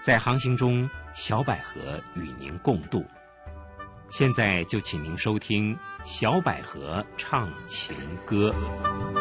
在航行中，小百合与您共度。现在就请您收听小百合唱情歌。